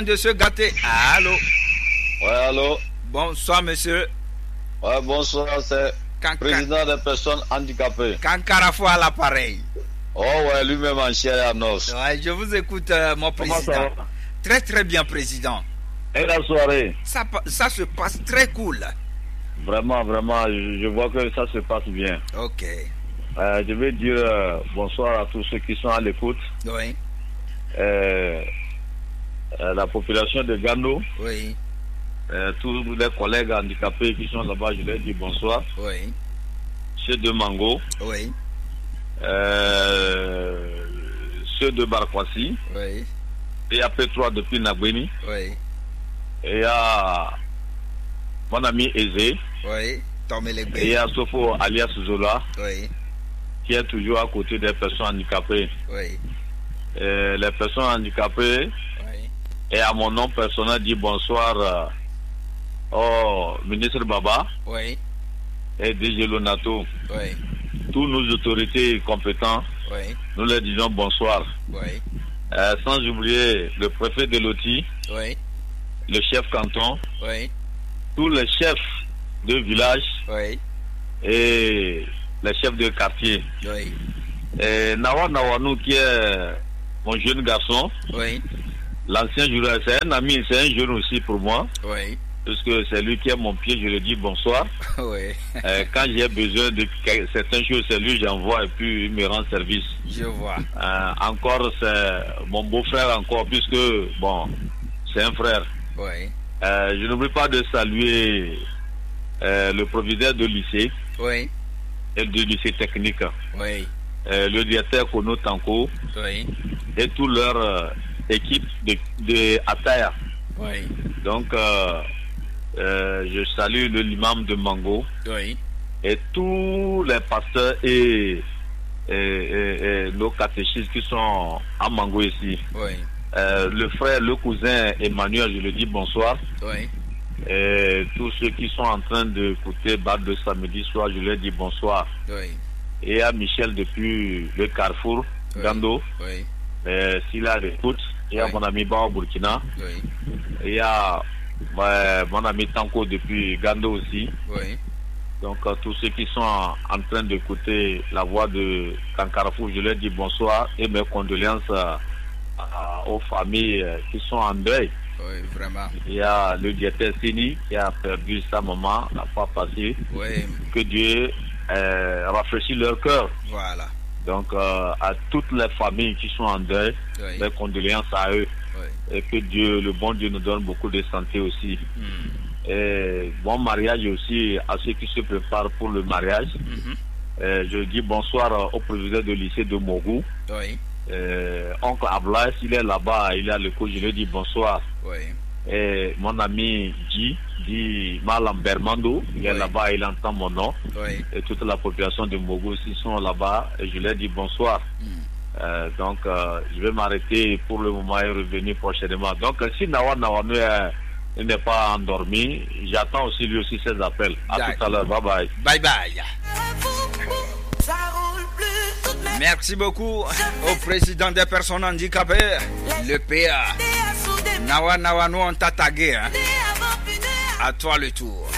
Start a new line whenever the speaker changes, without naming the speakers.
De se gâter. Allô?
Ouais, allô?
Bonsoir, monsieur.
Ouais, bonsoir, c'est président des personnes handicapées.
Kankarafo à l'appareil.
Oh, ouais, lui-même en chair et en os.
Ouais, je vous écoute, mon président.
Comment ça va?
Très, très bien, président.
Et la soirée?
Ça se passe très cool.
Vraiment, vraiment, je vois que ça se passe bien.
Ok.
Je vais dire bonsoir à tous ceux qui sont à l'écoute.
Oui.
La population de Gando.
Oui.
Tous les collègues handicapés qui sont là-bas, je leur dis bonsoir.
Oui.
Ceux de Mango.
Oui.
Ceux de Barkwasi.
Oui.
Et il y a P3 depuis Nagweni.
Oui.
Et il y a mon ami Eze.
Oui.
Et il y a Sofo alias Zola.
Oui.
Qui est toujours à côté des personnes handicapées.
Oui.
Les personnes handicapées.
Oui.
Et à mon nom personnel, dit bonsoir au ministre Baba.
Oui.
Et DG Lonato.
Oui.
Tous nos autorités compétents.
Oui.
Nous leur disons bonsoir.
Oui.
Sans oublier le préfet de Loti.
Oui.
Le chef canton.
Oui.
Tous les chefs de village.
Oui.
Et les chefs de quartier.
Oui.
Et Nawa Nawanou qui est mon jeune garçon.
Oui.
L'ancien joueur, c'est un ami, c'est un jeune aussi pour moi.
Oui.
Parce que c'est lui qui est mon pied, je lui dis bonsoir.
Oui.
Quand j'ai besoin de certaines choses, c'est lui j'envoie et puis il me rend service.
Je vois.
Encore, c'est mon beau-frère encore, puisque, bon, c'est un frère.
Oui.
Je n'oublie pas de saluer le proviseur de lycée.
Oui.
Et du lycée technique.
Oui.
Le directeur Kono Tanko.
Oui.
Et toute leur équipe de Ataya.
Oui.
Donc, je salue l'imam de Mango.
Oui.
Et tous les pasteurs et nos catéchistes qui sont à Mango ici.
Oui.
Le frère, le cousin Emmanuel, je le dis bonsoir.
Oui.
Et tous ceux qui sont en train d'écouter Bad de samedi soir, je leur dis bonsoir.
Oui.
Et à Michel depuis le Carrefour,
oui.
Gando.
Oui.
S'il a l'écoute, il y a mon ami Bao Burkina.
Oui.
Il y a mon ami Tanko depuis Gando aussi.
Oui.
Donc tous ceux qui sont en train d'écouter la voix de Kankarafou, je leur dis bonsoir et mes condoléances aux familles qui sont en deuil.
Oui, vraiment.
Il y a le diétère Sini qui a perdu sa maman la fois passée.
Oui.
Que Dieu rafraîchisse leur cœur.
Voilà.
Donc à toutes les familles qui sont en deuil,
oui.
mes condoléances à eux.
Oui.
Et que Dieu, le bon Dieu nous donne beaucoup de santé aussi. Et bon mariage aussi à ceux qui se préparent pour le mariage. Je dis bonsoir au président du lycée de Mogou.
Oui.
Oncle Ablas, il est là-bas, il est à l'école, je lui dis bonsoir.
Oui.
Et mon ami dit Malam Bermando, il est là-bas, il entend mon nom.
Oui.
Et toute la population de Mogou aussi sont là-bas, et je leur dis bonsoir. Donc, je vais m'arrêter pour le moment et revenir prochainement. Donc, si Nawa Nawanu n'est pas endormi, j'attends aussi lui aussi ses appels. À tout à l'heure, bye bye.
Bye bye. Merci beaucoup au président des personnes handicapées, le PA. Nawa Nawanu, on t'a tagué. Hein? À toi le tour.